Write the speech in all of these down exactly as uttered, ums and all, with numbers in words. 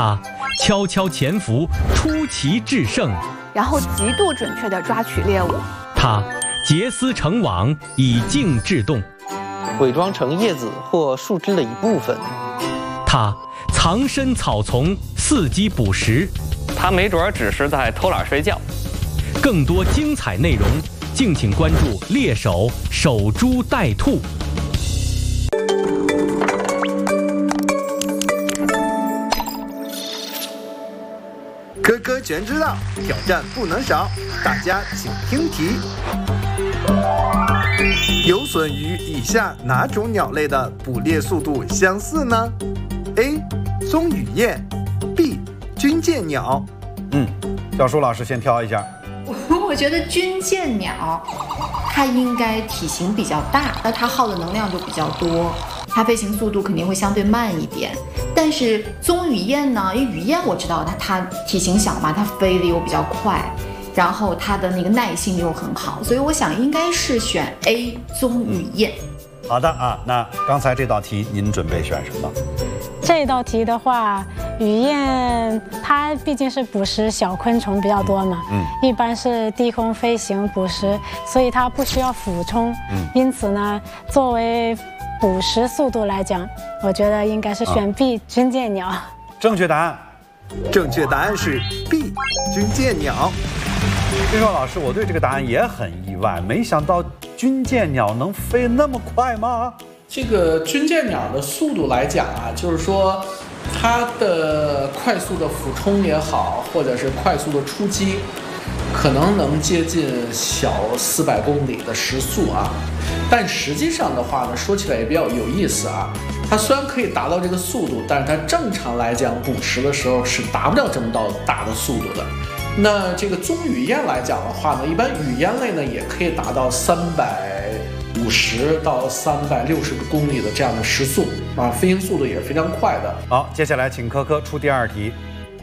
他悄悄潜伏，出奇制胜， 然后极度准确地抓取猎物。 他结丝成网，以静制动， 伪装成叶子或树枝的一部分。 他藏身草丛，伺机捕食。 他没准只是在偷懒睡觉。 更多精彩内容，敬请关注猎手守株待兔。 科科全知道，挑战不能少，大家请听题。有隼与以下哪种鸟类的捕猎速度相似呢 ？A. 棕羽雁 B. 军舰鸟。 嗯，小舒老师先挑一下。 我觉得军舰鸟，它应该体型比较大，那它耗的能量就比较多，它飞行速度肯定会相对慢一点。但是棕羽雁呢，因为羽雁我知道它它体型小嘛，它飞得又比较快，然后它的那个耐性又很好，所以我想应该是选 A 棕羽雁。 好的啊，那刚才这道题您准备选什么？ 这道题的话，羽雁它毕竟是捕食小昆虫比较多嘛，嗯，一般是低空飞行捕食，所以它不需要俯冲，嗯，因此呢，作为捕食速度来讲，我觉得应该是选 B、啊、军舰鸟。 正确答案， 正确答案是 B 军舰鸟。 金硕老师，我对这个答案也很意外，没想到军舰鸟能飞那么快吗？ 这个军舰鸟的速度来讲啊，就是说它的快速的俯冲也好，或者是快速的出击，可能能接近小四百公里的时速啊。但实际上的话呢，说起来也比较有意思啊。它虽然可以达到这个速度，但是它正常来讲捕食的时候是达不了这么到大的速度的。那这个棕羽雁来讲的话呢，一般羽雁类呢也可以达到三百五十到三百六十公里的这样的时速啊，飞行速度也是非常快的。 好，接下来请科科出第二题。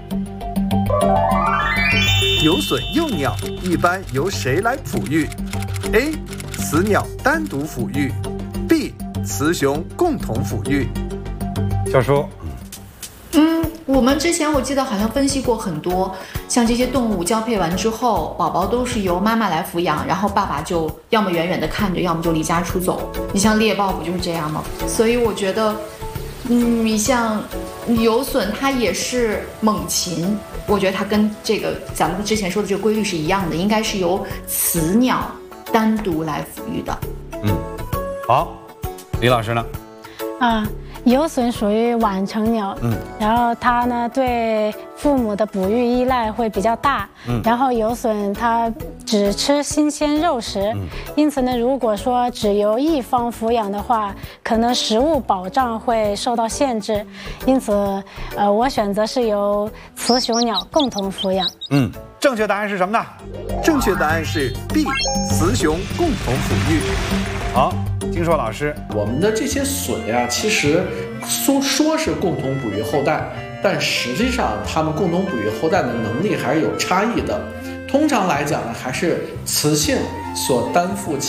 有隼幼鸟一般由谁来哺育 ？A. 雌鸟单独抚育 B. 雌雄共同抚育。 小舒， 嗯，我们之前我记得好像分析过很多，像这些动物交配完之后，宝宝都是由妈妈来抚养，然后爸爸就要么远远的看着，要么就离家出走。你像猎豹不就是这样吗？所以我觉得，嗯，你像有隼它也是猛禽，我觉得它跟这个咱们之前说的这个规律是一样的，应该是由雌鸟单独来抚育的。 嗯，好，李老师呢？ 啊，有隼属于晚成鸟，嗯，然后它呢对父母的哺育依赖会比较大，嗯，然后有隼它只吃新鲜肉食，嗯，因此呢，如果说只由一方抚养的话，可能食物保障会受到限制，因此，呃，我选择是由雌雄鸟共同抚养。 嗯，正确答案是什么呢？ 正确答案是 B 雌雄共同抚育。 好，金硕老师， 我们的这些隼呀，其实说说是共同哺育后代，但实际上它们共同哺育后代的能力还是有差异的。通常来讲呢，还是雌性所担负起